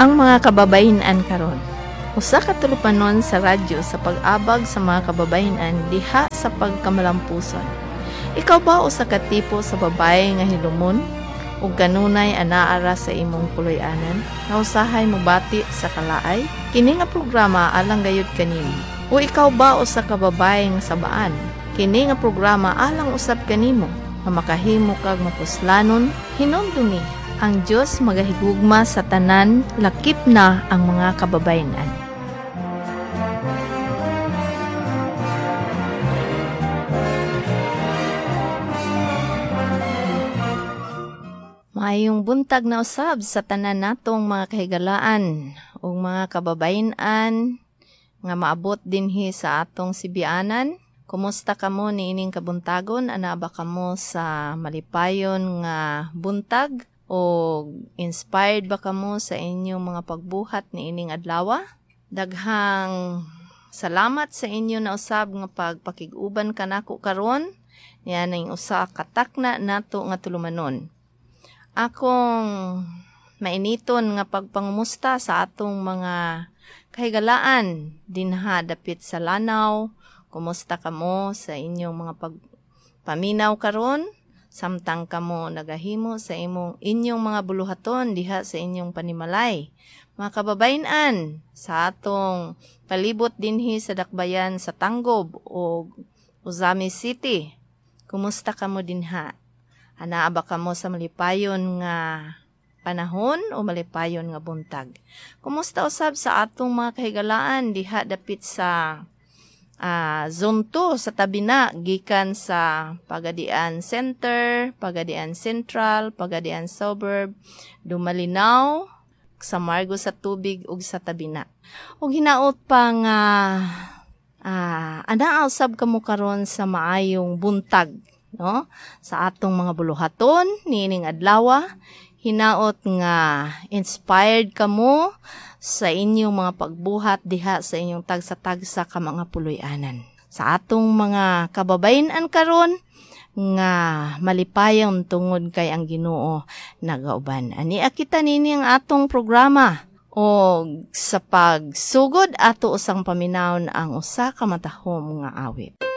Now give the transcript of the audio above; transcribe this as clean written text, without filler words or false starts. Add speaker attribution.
Speaker 1: Ang mga kababayen-an karon. Usa ka tulupanon sa radyo sa pag-abag sa mga kababayen-an diha sa pagkamalampuson. Ikaw ba usa ka tipo sa babaye nga hilumon ug kanunay anaara sa imong puloy-anan nga usahay mobati sa kalaay? Kini nga programa alang gayud kanimo. O ikaw ba usa ka babaye nga sabaan? Kini nga programa alang usab kanimo nga makahimo kag mapuslanon hinumdumi ang Diyos magahigugma sa tanan, lakip na ang mga kababayen-an. Maayong buntag na usab sa tanan natong mga kahigalaan ug mga kababayen-an nga maabot dinhi sa atong sibianan. Kumusta kamo niining kabuntagon? Ana ba kamo sa malipayon nga buntag? O inspired ba kamo sa inyong mga pagbuhat ni ining adlaw? Daghang salamat sa inyo na usab nga pagpakig-uban kanako karon. Yan ang usa ka takna nato nga tulumanon. Akong mainiton nga pagpangumusta sa atong mga kahigalaan dinha dapit sa Lanao. Kumusta kamo sa inyong mga pagpaminaw karon? Samtang kamo nagahimo sa inyong mga buluhaton diha sa inyong panimalay. Mga kababayen-an, sa atong palibot dinhi sa dakbayan sa Tanggob o Uzami City. Kumusta kamo dinha? Anaa ba kamo sa malipayon nga panahon o malipayon nga buntag? Kumusta usab sa atong mga kahigalaan diha dapit sa Zone 2 sa tabi na, gikan sa Pagadian Center, Pagadian Central, Pagadian Suburb, Dumalinaw, sa Margo sa Tubig ug sa tabi na. Ug hinaot pa nga anaa usab kamo karon sa maayong buntag, no? Sa atong mga buluhaton niining adlaw, hinaot nga inspired kamo sa inyong mga pagbuhat diha sa inyong tagsa-tagsa ka mga puloy-anan. Sa atong mga kababayen-an karon nga malipayon tungod kay ang Ginoo nagauban. Ani kita nini ang atong programa o sa pagsugod ato usang paminawon ang usa ka matahom nga awit.